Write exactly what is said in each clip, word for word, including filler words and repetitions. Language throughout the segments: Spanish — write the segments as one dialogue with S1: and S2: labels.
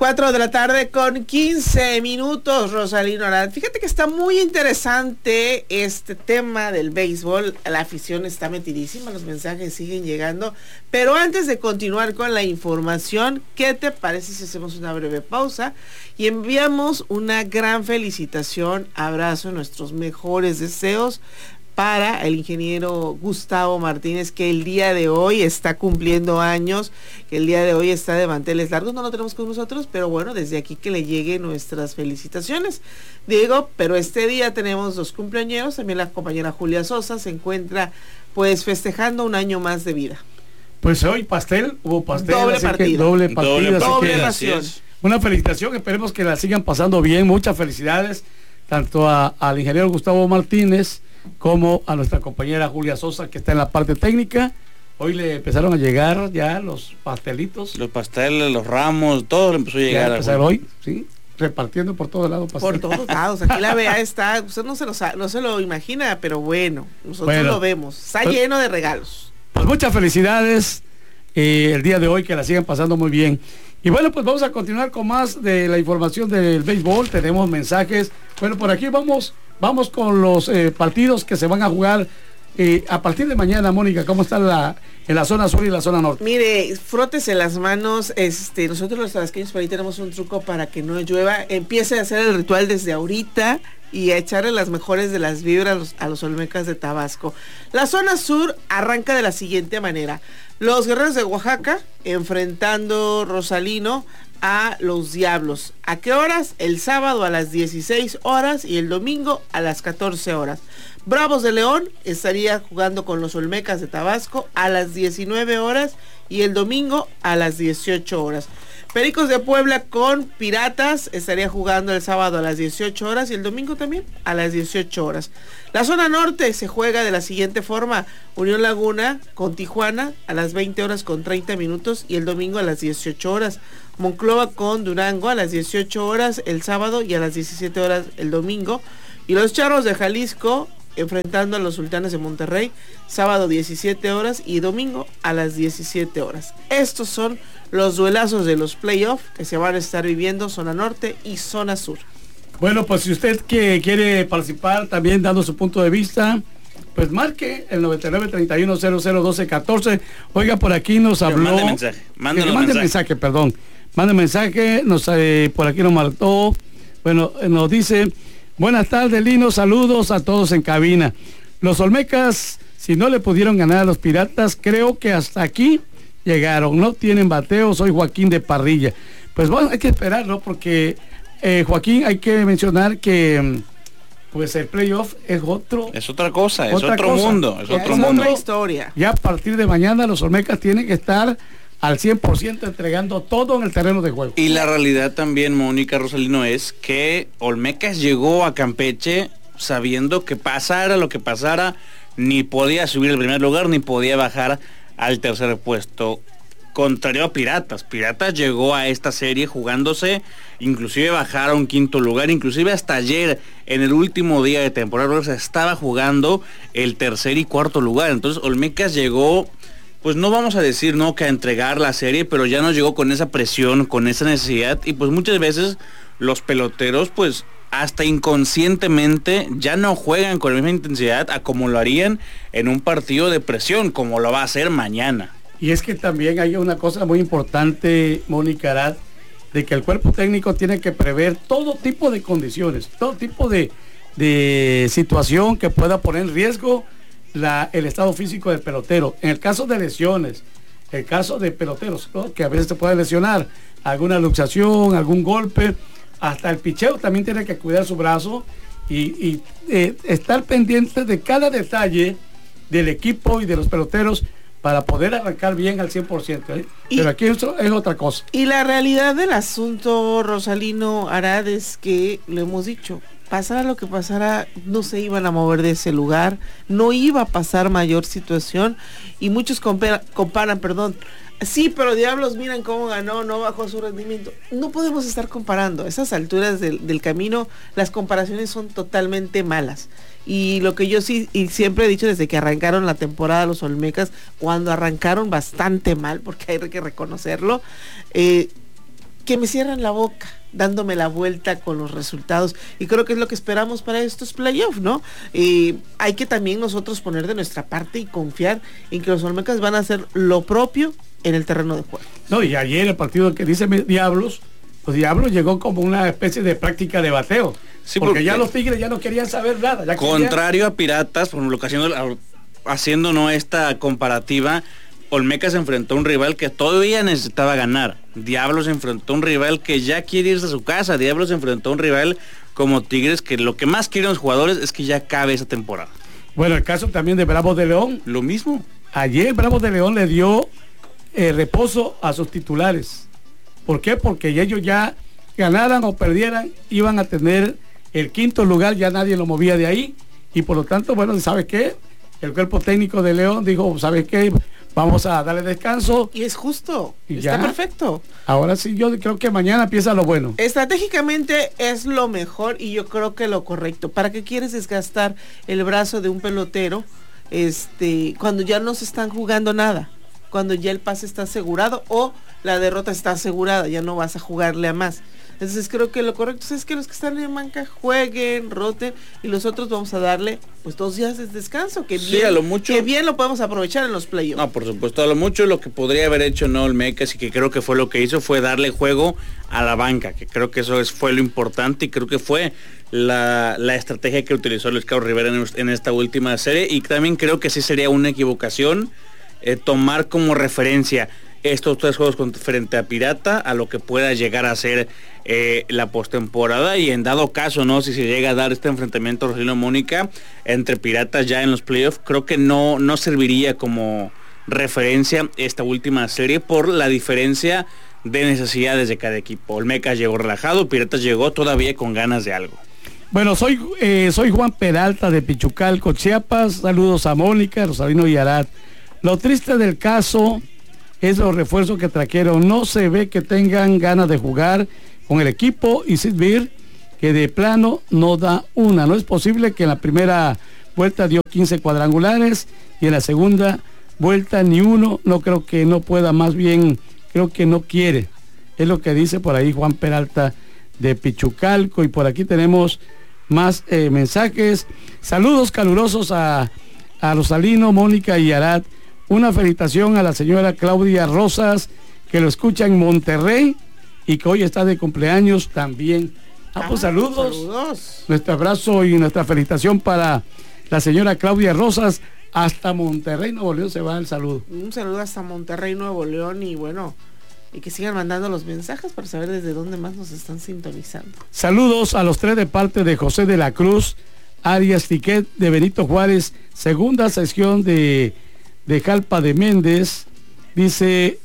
S1: cuatro de la tarde con quince minutos, Rosalino Arad. Fíjate que está muy interesante este tema del béisbol. La afición está metidísima, los mensajes siguen llegando. Pero antes de continuar con la información, ¿qué te parece si hacemos una breve pausa y enviamos una gran felicitación, abrazo, nuestros mejores deseos para el ingeniero Gustavo Martínez, que el día de hoy está cumpliendo años, que el día de hoy está de manteles largos? No lo tenemos con nosotros, pero bueno, desde aquí que le lleguen nuestras felicitaciones, Diego. Pero este día tenemos dos cumpleañeros, también la compañera Julia Sosa se encuentra pues festejando un año más de vida.
S2: Pues hoy pastel, hubo pastel,
S1: doble
S2: así
S1: partido,
S2: que doble partido,
S1: doble,
S2: así
S1: doble
S2: que
S1: ración.
S2: Una felicitación, esperemos que la sigan pasando bien, muchas felicidades tanto a, al ingeniero Gustavo Martínez como a nuestra compañera Julia Sosa, que está en la parte técnica. Hoy le empezaron a llegar ya los pastelitos.
S3: Los pasteles, los ramos, todo le empezó a llegar.
S2: Ya empezar hoy, sí, repartiendo por todos lados
S1: Por
S2: pastel.
S1: todos lados, aquí la vea está, usted no se lo no se lo imagina, pero bueno, nosotros bueno, lo vemos, está pues, lleno de regalos.
S2: Pues muchas felicidades eh, el día de hoy, que la sigan pasando muy bien. Y bueno, pues vamos a continuar con más de la información del béisbol. Tenemos mensajes. Bueno, por aquí vamos Vamos con los eh, partidos que se van a jugar eh, a partir de mañana. Mónica, ¿cómo está la, en la zona sur y la zona norte?
S1: Mire, frótese las manos. Este, nosotros los tabasqueños por ahí tenemos un truco para que no llueva. Empiece a hacer el ritual desde ahorita y a echarle las mejores de las vibras a los, a los olmecas de Tabasco. La zona sur arranca de la siguiente manera: los Guerreros de Oaxaca enfrentando, Rosalino, a los Diablos. ¿A qué horas? El sábado a las dieciséis horas y el domingo a las catorce horas. Bravos de León estaría jugando con los Olmecas de Tabasco a las diecinueve horas y el domingo a las dieciocho horas. Pericos de Puebla con Piratas estaría jugando el sábado a las dieciocho horas y el domingo también a las dieciocho horas. La zona norte se juega de la siguiente forma: Unión Laguna con Tijuana a las veinte horas con treinta minutos y el domingo a las dieciocho horas. Monclova con Durango a las dieciocho horas el sábado y a las diecisiete horas el domingo. Y los Charros de Jalisco enfrentando a los Sultanes de Monterrey, sábado diecisiete horas y domingo a las diecisiete horas. Estos son los duelazos de los playoffs que se van a estar viviendo, zona norte y zona sur.
S2: Bueno, pues si usted que quiere participar también dando su punto de vista, pues marque el noventa y nueve, treinta y uno, cero cero, doce, catorce. Oiga, por aquí nos habló.
S3: Mande mensaje. Mande
S2: mensaje. mensaje, perdón. Mande mensaje, nos, eh, por aquí nos marcó. Bueno, eh, nos dice: buenas tardes, Lino, saludos a todos en cabina. Los Olmecas, si no le pudieron ganar a los Piratas, creo que hasta aquí llegaron. No tienen bateo. Soy Joaquín de Parrilla. Pues bueno, hay que esperar, ¿no? Porque eh, Joaquín, hay que mencionar que pues el playoff es otro.
S3: Es otra cosa, es
S2: otra
S3: otro
S2: cosa.
S3: mundo. Es
S1: ya
S3: otro
S1: es
S3: mundo.
S1: otra historia.
S2: Ya a partir de mañana los Olmecas tienen que estar al cien por ciento entregando todo en el terreno de juego.
S3: Y la realidad también, Mónica, Rosalino, es que Olmecas llegó a Campeche sabiendo que pasara lo que pasara, ni podía subir al primer lugar, ni podía bajar al tercer puesto. Contrario a Piratas, Piratas llegó a esta serie jugándose, inclusive bajar a un quinto lugar, inclusive hasta ayer, en el último día de temporada, se estaba jugando el tercer y cuarto lugar. Entonces Olmecas llegó, pues no vamos a decir no que a entregar la serie, pero ya no llegó con esa presión, con esa necesidad, y pues muchas veces los peloteros pues hasta inconscientemente ya no juegan con la misma intensidad a como lo harían en un partido de presión, como lo va a hacer mañana.
S2: Y es que también hay una cosa muy importante, Mónica Arad, de que el cuerpo técnico tiene que prever todo tipo de condiciones, todo tipo de, de situación que pueda poner en riesgo La, el estado físico del pelotero. En el caso de lesiones, el caso de peloteros, ¿no?, que a veces se puede lesionar, alguna luxación, algún golpe, hasta el picheo también tiene que cuidar su brazo y, y eh, estar pendiente de cada detalle del equipo y de los peloteros para poder arrancar bien al cien por ciento, ¿eh?
S1: Y,
S2: pero aquí eso es otra cosa.
S1: Y la realidad del asunto, Rosalino Arad, es que lo hemos dicho, pasara lo que pasara, no se iban a mover de ese lugar, no iba a pasar mayor situación, y muchos compara, comparan, perdón, sí, pero Diablos, miran cómo ganó, no bajó su rendimiento. No podemos estar comparando. A esas alturas del, del camino, las comparaciones son totalmente malas. Y lo que yo sí y siempre he dicho desde que arrancaron la temporada los Olmecas, cuando arrancaron bastante mal, porque hay que reconocerlo, eh, que me cierran la boca, dándome la vuelta con los resultados, y creo que es lo que esperamos para estos playoffs, ¿no? Y hay que también nosotros poner de nuestra parte y confiar en que los Olmecas van a hacer lo propio en el terreno de juego.
S2: No, y ayer el partido que dice Diablos, los Diablos llegó como una especie de práctica de bateo,
S3: sí,
S2: porque,
S3: porque
S2: ya los Tigres ya no querían saber nada. Ya
S3: contrario
S2: querían...
S3: a Piratas, por ejemplo, haciendo, haciendo no esta comparativa, Olmecas enfrentó a un rival que todavía necesitaba ganar. Diablos enfrentó a un rival que ya quiere irse a su casa. Diablos enfrentó a un rival como Tigres que lo que más quieren los jugadores es que ya acabe esa temporada.
S2: Bueno, el caso también de Bravos de León.
S3: Lo mismo.
S2: Ayer Bravos de León le dio eh, reposo a sus titulares. ¿Por qué? Porque ellos ya ganaran o perdieran, iban a tener el quinto lugar, ya nadie lo movía de ahí. Y por lo tanto, bueno, ¿sabes qué? El cuerpo técnico de León dijo, ¿sabes qué? Vamos a darle descanso.
S1: Y es justo.
S2: Y
S1: está
S2: ya.
S1: perfecto.
S2: Ahora sí, yo creo que mañana empieza lo bueno.
S1: Estratégicamente es lo mejor y yo creo que lo correcto. ¿Para qué quieres desgastar el brazo de un pelotero este, cuando ya no se están jugando nada? Cuando ya el pase está asegurado o la derrota está asegurada, ya no vas a jugarle a más. Entonces creo que lo correcto es que los que están en banca jueguen, roten, y los otros vamos a darle pues dos días de descanso, que,
S3: sí,
S1: bien,
S3: a lo mucho,
S1: que bien lo podemos aprovechar en los playoffs.
S3: No, por supuesto, a lo mucho lo que podría haber hecho no Olmecas, y que creo que fue lo que hizo, fue darle juego a la banca, que creo que eso es, fue lo importante, y creo que fue la, la estrategia que utilizó Luis Carlos Rivera en, en esta última serie, y también creo que sí sería una equivocación eh, tomar como referencia estos tres juegos con, frente a Pirata, a lo que pueda llegar a ser eh, la postemporada, y en dado caso, no, si se llega a dar este enfrentamiento Rogelio Mónica entre Piratas ya en los playoffs, creo que no, no serviría como referencia esta última serie por la diferencia de necesidades de cada equipo. Olmecas llegó relajado, Piratas llegó todavía con ganas de algo.
S2: Bueno, soy eh, soy Juan Peralta de Pichucalco, Chiapas. Saludos a Mónica, Rosalino y Arad. Lo triste del caso es los refuerzos que trajeron. No se ve que tengan ganas de jugar con el equipo, y Sid Beer, que de plano no da una. No es posible que en la primera vuelta dio quince cuadrangulares y en la segunda vuelta ni uno. No creo que no pueda, más bien creo que no quiere. Es lo que dice por ahí Juan Peralta de Pichucalco. Y por aquí tenemos más eh, mensajes. Saludos calurosos a, a Rosalino, Mónica y Arad. Una felicitación a la señora Claudia Rosas, que lo escucha en Monterrey y que hoy está de cumpleaños también. Ah, pues saludos.
S1: saludos.
S2: Nuestro abrazo y nuestra felicitación para la señora Claudia Rosas. Hasta Monterrey, Nuevo León se va el saludo.
S1: Un saludo hasta Monterrey, Nuevo León, y bueno, y que sigan mandando los mensajes para saber desde dónde más nos están sintonizando.
S2: Saludos a los tres de parte de José de la Cruz, Arias Tiquet de Benito Juárez, segunda sección de de Jalpa de Méndez. Dice: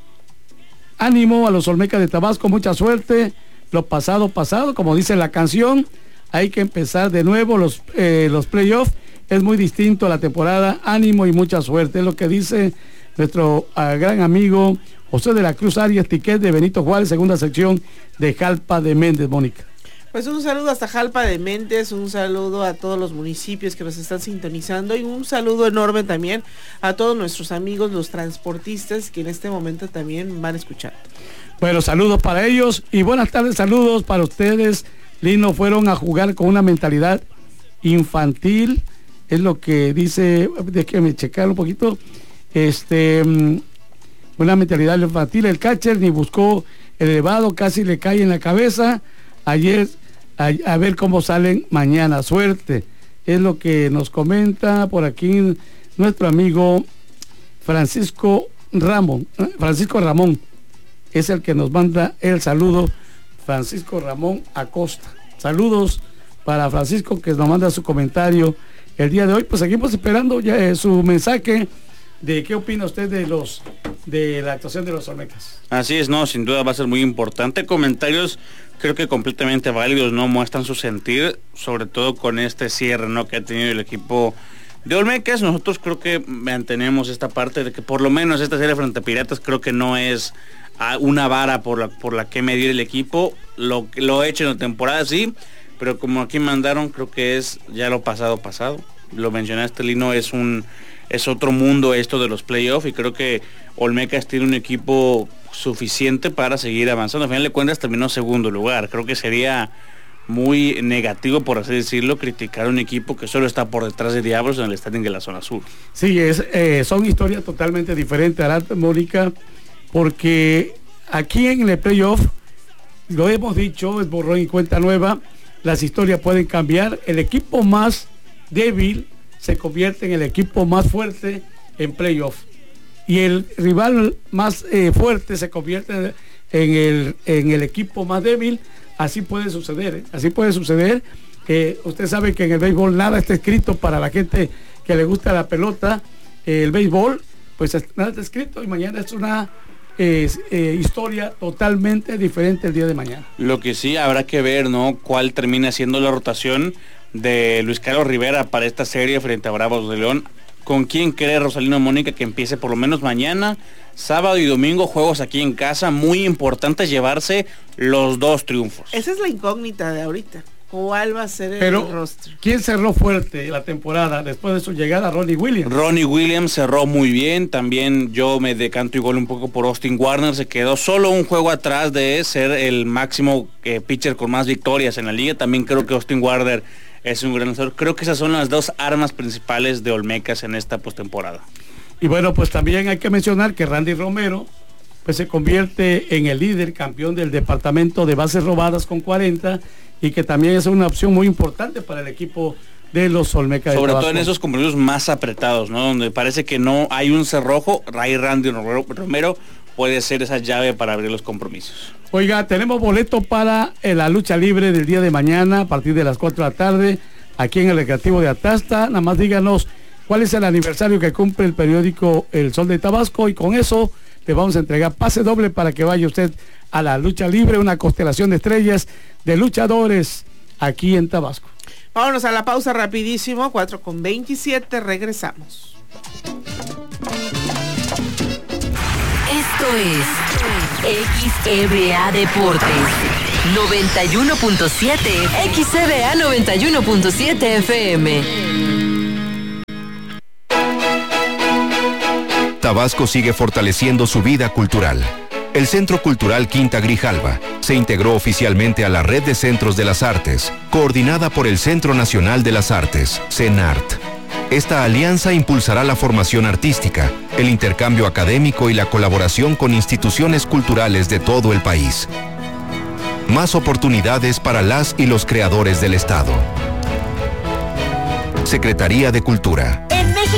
S2: ánimo a los Olmecas de Tabasco, mucha suerte, lo pasado pasado, como dice la canción, hay que empezar de nuevo. Los, eh, los playoffs es muy distinto a la temporada, ánimo y mucha suerte, es lo que dice nuestro uh, gran amigo José de la Cruz Arias Tiquet de Benito Juárez, segunda sección de Jalpa de Méndez. Mónica.
S1: Pues un saludo hasta Jalpa de Méndez, un saludo a todos los municipios que nos están sintonizando, y un saludo enorme también a todos nuestros amigos, los transportistas, que en este momento también van a escuchar.
S2: Bueno, saludos para ellos y buenas tardes, saludos para ustedes. Lino, fueron a jugar con una mentalidad infantil, es lo que dice, déjeme checar un poquito, este, una mentalidad infantil. El catcher ni buscó el elevado, casi le cae en la cabeza. Ayer, a, a ver cómo salen mañana, suerte, es lo que nos comenta por aquí nuestro amigo Francisco Ramón, ¿eh? Francisco Ramón es el que nos manda el saludo, Francisco Ramón Acosta. Saludos para Francisco, que nos manda su comentario el día de hoy. Pues seguimos esperando ya eh, su mensaje de qué opina usted de los de la actuación de los Olmecas.
S3: Así es, no, sin duda va a ser muy importante. Comentarios creo que completamente válidos, no muestran su sentir, sobre todo con este cierre, ¿no?, que ha tenido el equipo de Olmecas. Nosotros creo que mantenemos esta parte de que por lo menos esta serie frente a Piratas creo que no es una vara por la, por la que medir el equipo. Lo, lo hecho en la temporada sí, pero como aquí mandaron, creo que es ya lo pasado pasado. Lo mencionaste, Lino, es un es otro mundo esto de los playoffs, y creo que Olmecas tiene un equipo suficiente para seguir avanzando. Al final de cuentas terminó segundo lugar. Creo que sería muy negativo, por así decirlo, criticar a un equipo que solo está por detrás de Diablos en el standing de la zona sur.
S2: Sí, es, eh, son historias totalmente diferentes, Arad, Mónica, porque aquí en el playoff, lo hemos dicho, es borrón y cuenta nueva, las historias pueden cambiar. El equipo más débil se convierte en el equipo más fuerte en playoff, y el rival más eh, fuerte se convierte en el, en el equipo más débil. Así puede suceder, ¿eh? Así puede suceder. Eh, usted sabe que en el béisbol nada está escrito para la gente que le gusta la pelota. Eh, el béisbol, pues nada está escrito, y mañana es una eh, eh, historia totalmente diferente el día de mañana.
S3: Lo que sí habrá que ver, ¿no?, cuál termina siendo la rotación de Luis Carlos Rivera para esta serie frente a Bravos de León. ¿Con quién cree Rosalino Mónica que empiece por lo menos mañana, sábado y domingo, juegos aquí en casa? Muy importante llevarse los dos triunfos.
S1: Esa es la incógnita de ahorita. ¿Cuál va a ser el
S2: Pero,
S1: rostro?
S2: ¿quién cerró fuerte la temporada después de su llegada? Ronnie Williams.
S3: Ronnie Williams cerró muy bien. También yo me decanto igual un poco por Austin Warner. Se quedó solo un juego atrás de ser el máximo eh, pitcher con más victorias en la liga. También creo que Austin Warner es un gran lanzador. Creo que esas son las dos armas principales de Olmecas en esta postemporada.
S2: Y bueno, pues también hay que mencionar que Randy Romero pues se convierte en el líder campeón del departamento de bases robadas con cuarenta, y que también es una opción muy importante para el equipo de los Olmecas.
S3: Sobre todo en esos compromisos más apretados, ¿no?, donde parece que no hay un cerrojo. Ahí Randy Romero puede ser esa llave para abrir los compromisos.
S2: Oiga, tenemos boleto para eh, la lucha libre del día de mañana a partir de las cuatro de la tarde aquí en el Recreativo de Atasta. Nada más díganos cuál es el aniversario que cumple el periódico El Sol de Tabasco, y con eso le vamos a entregar pase doble para que vaya usted a la lucha libre, una constelación de estrellas de luchadores aquí en Tabasco.
S1: Vámonos a la pausa rapidísimo, cuatro con veintisiete, regresamos.
S4: Esto es X E B A Deportes noventa y uno punto siete, X E B A noventa y uno punto siete F M.
S5: Tabasco sigue fortaleciendo su vida cultural. El Centro Cultural Quinta Grijalva se integró oficialmente a la Red de Centros de las Artes, coordinada por el Centro Nacional de las Artes, CENART. Esta alianza impulsará la formación artística, el intercambio académico y la colaboración con instituciones culturales de todo el país. Más oportunidades para las y los creadores del Estado. Secretaría de Cultura.